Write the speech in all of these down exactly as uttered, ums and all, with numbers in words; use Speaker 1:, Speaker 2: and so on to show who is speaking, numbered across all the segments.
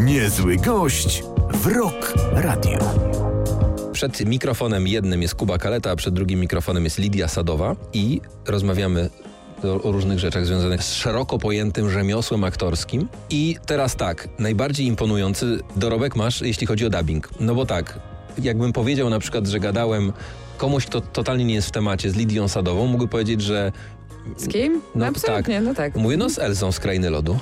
Speaker 1: Niezły gość w Rock Radio.
Speaker 2: Przed mikrofonem jednym jest Kuba Kaleta, a przed drugim mikrofonem jest Lidia Sadowa i rozmawiamy o, o różnych rzeczach związanych z szeroko pojętym rzemiosłem aktorskim. I teraz tak, najbardziej imponujący dorobek masz, jeśli chodzi o dubbing. No bo tak, jakbym powiedział na przykład, że gadałem komuś, kto totalnie nie jest w temacie, z Lidią Sadową, mógłby powiedzieć, że...
Speaker 3: Z kim?
Speaker 2: No,
Speaker 3: absolutnie,
Speaker 2: tak.
Speaker 3: no tak.
Speaker 2: Mówię, no z Elzą z Krainy Lodu.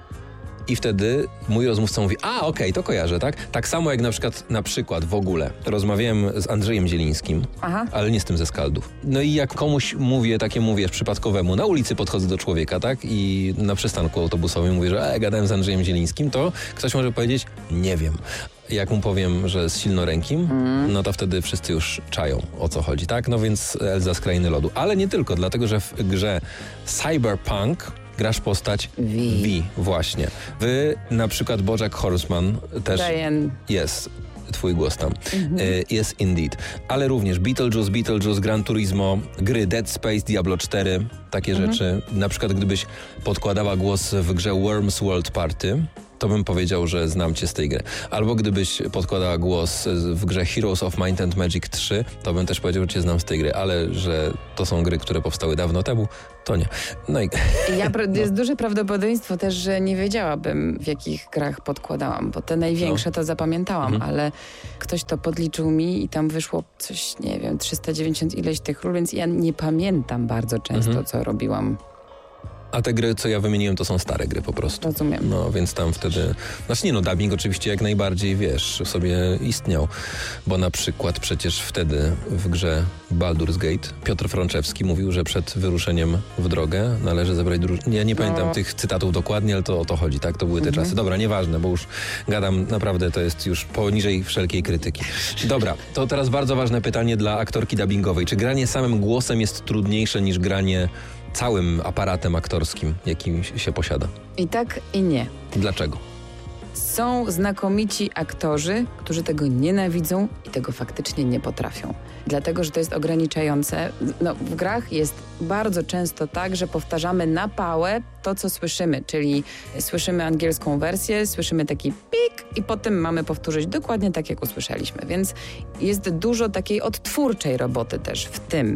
Speaker 2: I wtedy mój rozmówca mówi, a okej, okay, to kojarzę, tak? Tak samo jak na przykład, na przykład w ogóle rozmawiałem z Andrzejem Zielińskim,
Speaker 3: Aha.
Speaker 2: ale nie z tym ze Skaldów. No i jak komuś mówię, takiemu wiesz, przypadkowemu, na ulicy podchodzę do człowieka, tak? I na przystanku autobusowym mówię, że e, gadałem z Andrzejem Zielińskim, to ktoś może powiedzieć, nie wiem. Jak mu powiem, że z silnorękim, mm. no to wtedy wszyscy już czają, o co chodzi, tak? No więc Elza z Krainy Lodu. Ale nie tylko, dlatego że w grze Cyberpunk grasz postać
Speaker 3: V.
Speaker 2: V, właśnie. Wy, na przykład BoJack Horseman też
Speaker 3: Diane.
Speaker 2: jest twój głos tam.
Speaker 3: Mm-hmm.
Speaker 2: Y, jest indeed. Ale również Beetlejuice, Beetlejuice, Gran Turismo, gry Dead Space, Diablo cztery, takie mm-hmm. rzeczy. Na przykład gdybyś podkładała głos w grze Worms World Party, to bym powiedział, że znam cię z tej gry. Albo gdybyś podkładała głos w grze Heroes of Might and Magic trzy, to bym też powiedział, że cię znam z tej gry, ale że to są gry, które powstały dawno temu, to nie. No i...
Speaker 3: Ja,
Speaker 2: no.
Speaker 3: Jest duże prawdopodobieństwo też, że nie wiedziałabym, w jakich grach podkładałam, bo te największe no. to zapamiętałam, mhm. ale ktoś to podliczył mi i tam wyszło coś, nie wiem, trzysta dziewięćdziesiąt ileś tych ról, więc ja nie pamiętam bardzo często, mhm. co robiłam.
Speaker 2: A te gry, co ja wymieniłem, to są stare gry po prostu.
Speaker 3: Rozumiem.
Speaker 2: No, więc tam wtedy... Znaczy nie no, dubbing oczywiście jak najbardziej, wiesz, sobie istniał. Bo na przykład przecież wtedy w grze Baldur's Gate Piotr Frączewski mówił, że przed wyruszeniem w drogę należy zebrać drużynę. Ja nie pamiętam no. tych cytatów dokładnie, ale to o to chodzi, tak? To były te mhm. czasy. Dobra, nieważne, bo już gadam, naprawdę to jest już poniżej wszelkiej krytyki. Dobra, to teraz bardzo ważne pytanie dla aktorki dubbingowej. Czy granie samym głosem jest trudniejsze niż granie całym aparatem aktorskim, jakim się posiada?
Speaker 3: I tak, i nie.
Speaker 2: Dlaczego?
Speaker 3: Są znakomici aktorzy, którzy tego nienawidzą i tego faktycznie nie potrafią. Dlatego, że to jest ograniczające. No, w grach jest bardzo często tak, że powtarzamy na pałę to, co słyszymy, czyli słyszymy angielską wersję, słyszymy taki pik i potem mamy powtórzyć dokładnie tak, jak usłyszeliśmy. Więc jest dużo takiej odtwórczej roboty też w tym.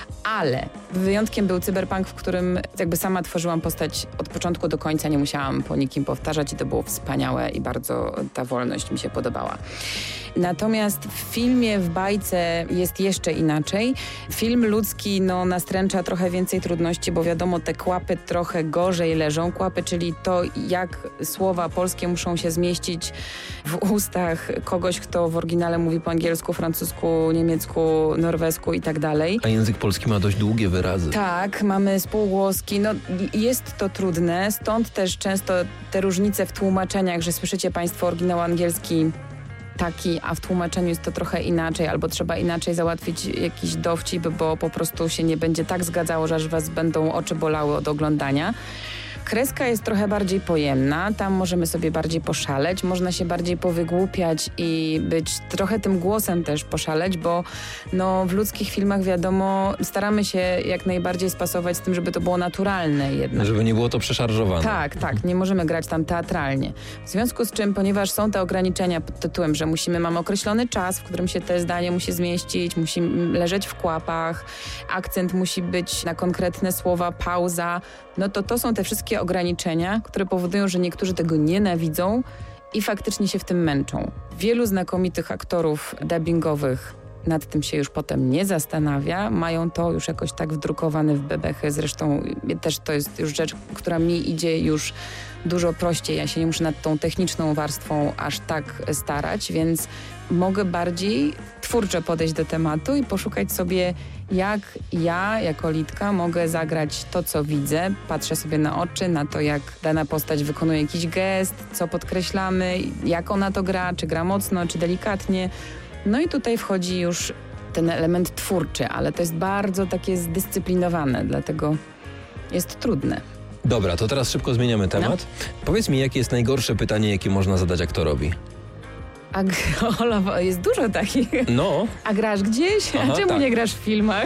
Speaker 3: Ale wyjątkiem był Cyberpunk, w którym jakby sama tworzyłam postać od początku do końca, nie musiałam po nikim powtarzać i to było wspaniałe i bardzo ta wolność mi się podobała. Natomiast w filmie, w bajce jest jeszcze inaczej. Film ludzki no, nastręcza trochę więcej trudności, bo wiadomo, te kłapy trochę gorzej leżą. Kłapy, czyli to, jak słowa polskie muszą się zmieścić w ustach kogoś, kto w oryginale mówi po angielsku, francusku, niemiecku, norwesku i tak dalej.
Speaker 2: A język polski ma dość długie wyrazy.
Speaker 3: Tak, mamy spółgłoski. No, jest to trudne, stąd też często te różnice w tłumaczeniach, że słyszycie państwo oryginał angielski taki, a w tłumaczeniu jest to trochę inaczej, albo trzeba inaczej załatwić jakiś dowcip, bo po prostu się nie będzie tak zgadzało, że aż was będą oczy bolały od oglądania. Kreska jest trochę bardziej pojemna, tam możemy sobie bardziej poszaleć, można się bardziej powygłupiać i być trochę tym głosem też poszaleć, bo no, w ludzkich filmach wiadomo, staramy się jak najbardziej spasować z tym, żeby to było naturalne jednak.
Speaker 2: Żeby nie było to przeszarżowane.
Speaker 3: Tak, tak, nie możemy grać tam teatralnie. W związku z czym, ponieważ są te ograniczenia pod tytułem, że musimy, mamy określony czas, w którym się te zdanie musi zmieścić, musi leżeć w kłapach, akcent musi być na konkretne słowa, pauza, no to to są te wszystkie ograniczenia, które powodują, że niektórzy tego nienawidzą i faktycznie się w tym męczą. Wielu znakomitych aktorów dubbingowych nad tym się już potem nie zastanawia, mają to już jakoś tak wdrukowane w bebechy. Zresztą też to jest już rzecz, która mi idzie już dużo prościej. Ja się nie muszę nad tą techniczną warstwą aż tak starać, więc mogę bardziej twórczo podejść do tematu i poszukać sobie, jak ja jako Litka mogę zagrać to, co widzę. Patrzę sobie na oczy, na to, jak dana postać wykonuje jakiś gest, co podkreślamy, jak ona to gra, czy gra mocno, czy delikatnie. No i tutaj wchodzi już ten element twórczy, ale to jest bardzo takie zdyscyplinowane, dlatego jest trudne.
Speaker 2: Dobra, to teraz szybko zmieniamy temat. No. Powiedz mi, jakie jest najgorsze pytanie, jakie można zadać aktorowi?
Speaker 3: A Ola, jest dużo takich.
Speaker 2: No.
Speaker 3: A grasz gdzieś?
Speaker 2: Aha,
Speaker 3: Czemu
Speaker 2: tak.
Speaker 3: nie grasz w filmach?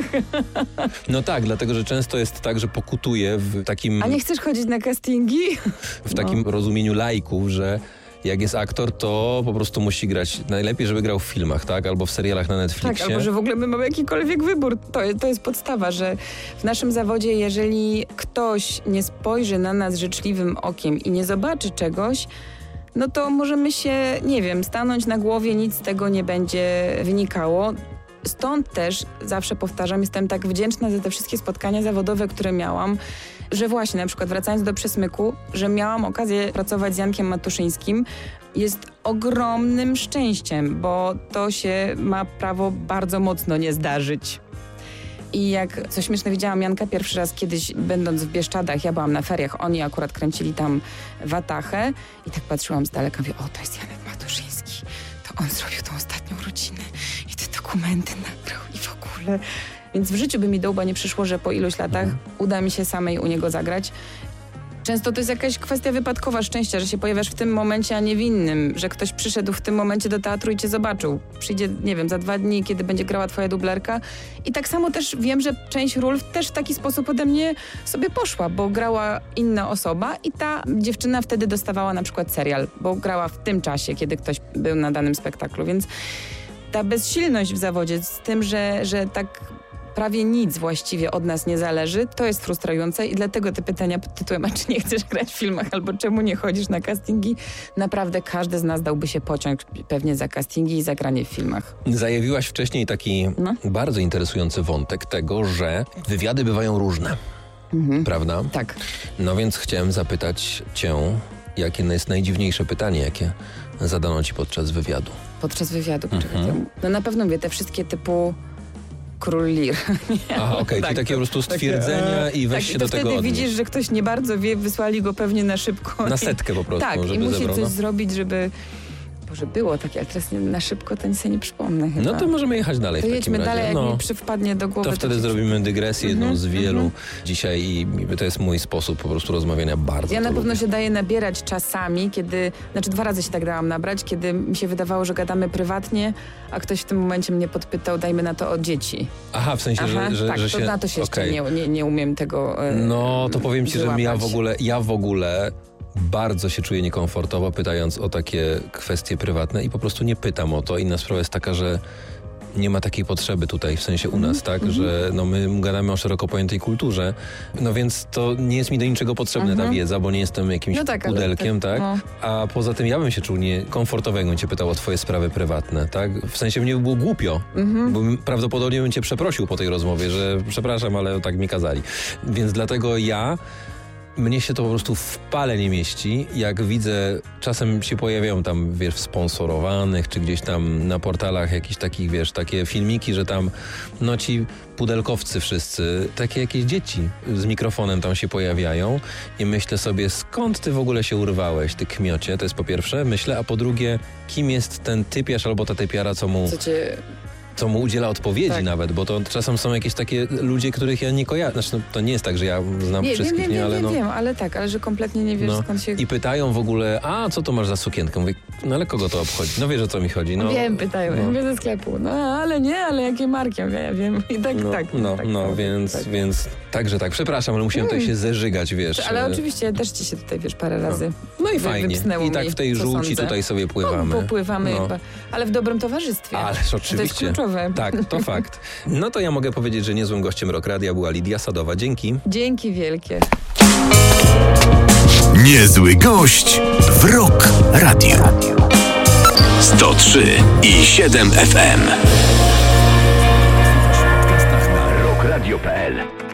Speaker 2: No tak, dlatego, że często jest tak, że pokutuję w takim...
Speaker 3: A nie chcesz chodzić na castingi?
Speaker 2: W takim
Speaker 3: no.
Speaker 2: rozumieniu laików, że Jak jest aktor, to po prostu musi grać. Najlepiej, żeby grał w filmach, tak? Albo w serialach na Netflixie.
Speaker 3: Tak, albo że w ogóle my mamy jakikolwiek wybór. To, to jest podstawa, że w naszym zawodzie, jeżeli ktoś nie spojrzy na nas życzliwym okiem i nie zobaczy czegoś, no to możemy się, nie wiem, stanąć na głowie, nic z tego nie będzie wynikało. Stąd też, zawsze powtarzam, jestem tak wdzięczna za te wszystkie spotkania zawodowe, które miałam, że właśnie na przykład wracając do Przesmyku, że miałam okazję pracować z Jankiem Matuszyńskim, jest ogromnym szczęściem, bo to się ma prawo bardzo mocno nie zdarzyć. I jak, co śmieszne, widziałam Janka pierwszy raz kiedyś, będąc w Bieszczadach, ja byłam na feriach, oni akurat kręcili tam Watachę i tak patrzyłam z daleka, mówię, o, to jest Janek Matuszyński, to on zrobił tą ostatnią rodzinę i te dokumenty nagrał i w ogóle. Więc w życiu by mi do łba nie przyszło, że po iluś latach mhm. uda mi się samej u niego zagrać. Często to jest jakaś kwestia wypadkowa szczęścia, że się pojawiasz w tym momencie, a nie w innym, że ktoś przyszedł w tym momencie do teatru i cię zobaczył. Przyjdzie, nie wiem, za dwa dni, kiedy będzie grała twoja dublerka. I tak samo też wiem, że część ról też w taki sposób ode mnie sobie poszła, bo grała inna osoba i ta dziewczyna wtedy dostawała na przykład serial, bo grała w tym czasie, kiedy ktoś był na danym spektaklu. Więc ta bezsilność w zawodzie z tym, że, że tak prawie nic właściwie od nas nie zależy, to jest frustrujące i dlatego te pytania pod tytułem, a czy nie chcesz grać w filmach, albo czemu nie chodzisz na castingi, naprawdę każdy z nas dałby się pociąg pewnie za castingi i za granie w filmach.
Speaker 2: Zajawiłaś wcześniej taki no? bardzo interesujący wątek tego, że wywiady bywają różne, mhm. prawda?
Speaker 3: Tak.
Speaker 2: No więc chciałem zapytać cię, jakie jest najdziwniejsze pytanie, jakie zadano ci podczas wywiadu? Podczas
Speaker 3: wywiadu? Mhm. No na pewno wie te wszystkie typu Król Lir.
Speaker 2: Aha, okej, okay, tak, czyli takie po prostu stwierdzenia takie, i weź tak, się do tego odnieść.
Speaker 3: Wtedy widzisz, że ktoś nie bardzo wie, wysłali go pewnie na szybko.
Speaker 2: Na setkę po prostu,
Speaker 3: tak,
Speaker 2: żeby
Speaker 3: i musi
Speaker 2: zebrano.
Speaker 3: coś zrobić, żeby... Boże, było takie, ale teraz nie, na szybko to nic sobie nie przypomnę chyba.
Speaker 2: No to możemy jechać dalej
Speaker 3: to
Speaker 2: w takim
Speaker 3: jedźmy
Speaker 2: razie.
Speaker 3: dalej, jak
Speaker 2: no,
Speaker 3: mi przywpadnie do głowy.
Speaker 2: To wtedy
Speaker 3: to
Speaker 2: zrobimy dygresję, jedną
Speaker 3: mm-hmm,
Speaker 2: z wielu
Speaker 3: mm-hmm.
Speaker 2: dzisiaj i to jest mój sposób po prostu rozmawiania bardzo.
Speaker 3: Ja na pewno
Speaker 2: lubię.
Speaker 3: się daję nabierać czasami, kiedy, znaczy dwa razy się tak dałam nabrać, kiedy mi się wydawało, że gadamy prywatnie, a ktoś w tym momencie mnie podpytał, dajmy na to o dzieci.
Speaker 2: Aha, w sensie,
Speaker 3: Aha,
Speaker 2: że, że,
Speaker 3: tak,
Speaker 2: że
Speaker 3: to
Speaker 2: się...
Speaker 3: na to się
Speaker 2: okay.
Speaker 3: jeszcze nie, nie, nie umiem tego e,
Speaker 2: No, to powiem ci,
Speaker 3: wyłapać.
Speaker 2: że ja w ogóle, ja w ogóle bardzo się czuję niekomfortowo, pytając o takie kwestie prywatne i po prostu nie pytam o to. Inna sprawa jest taka, że nie ma takiej potrzeby tutaj, w sensie u nas, tak? Mm-hmm. Że no my gadamy o szeroko pojętej kulturze, no więc to nie jest mi do niczego potrzebna mm-hmm. ta wiedza, bo nie jestem jakimś
Speaker 3: no tak,
Speaker 2: pudelkiem,
Speaker 3: tak?
Speaker 2: tak?
Speaker 3: No.
Speaker 2: A poza tym ja bym się czuł niekomfortowo, jakbym cię pytał o twoje sprawy prywatne, tak? W sensie mnie by było głupio, mm-hmm. bo prawdopodobnie bym cię przeprosił po tej rozmowie, że przepraszam, ale tak mi kazali. Więc dlatego ja mnie się to po prostu w pale nie mieści, jak widzę, czasem się pojawiają tam, wiesz, w sponsorowanych, czy gdzieś tam na portalach jakichś takich, wiesz, takie filmiki, że tam, no ci pudelkowcy wszyscy, takie jakieś dzieci z mikrofonem tam się pojawiają i myślę sobie, skąd ty w ogóle się urwałeś, ty kmiocie, to jest po pierwsze, myślę, a po drugie, kim jest ten typiarz albo ta typiara, co mu...
Speaker 3: Co cię...
Speaker 2: co mu udziela odpowiedzi tak. nawet, bo to czasem są jakieś takie ludzie, których ja nie kojarzę. Znaczy, no, to nie jest tak, że ja znam
Speaker 3: nie,
Speaker 2: wszystkich,
Speaker 3: wiem,
Speaker 2: nie,
Speaker 3: wiem,
Speaker 2: ale
Speaker 3: wiem,
Speaker 2: no...
Speaker 3: wiem, ale tak, ale że kompletnie nie wiesz,
Speaker 2: no.
Speaker 3: skąd się...
Speaker 2: I pytają w ogóle, a co to masz za sukienkę? Mówię, no ale kogo to obchodzi? No wiesz, o co mi chodzi. No,
Speaker 3: wiem, pytają, no. Mówię ze sklepu. No ale nie, ale jakie marki? Ja wiem. I tak,
Speaker 2: no,
Speaker 3: tak.
Speaker 2: No,
Speaker 3: tak,
Speaker 2: no
Speaker 3: tak,
Speaker 2: więc,
Speaker 3: tak.
Speaker 2: więc także tak, przepraszam, ale musiałem
Speaker 3: hmm.
Speaker 2: tutaj się zeżygać, wiesz.
Speaker 3: Ale oczywiście też ci się tutaj, wiesz, parę razy
Speaker 2: No, no i fajnie. I tak w tej
Speaker 3: mi,
Speaker 2: żółci
Speaker 3: sądzę.
Speaker 2: tutaj sobie pływamy.
Speaker 3: No, popływamy, no. ale w dobrym towarzystwie.
Speaker 2: Ależ oczywiście.
Speaker 3: To jest kluczowe.
Speaker 2: Tak, to fakt. No to ja mogę powiedzieć, że niezłym gościem Rock Radia była Lidia Sadowa. Dzięki.
Speaker 3: Dzięki wielkie.
Speaker 1: Niezły gość w Rock Radio. sto trzy i siedem F M. W podcastach na rock radio kropka p l.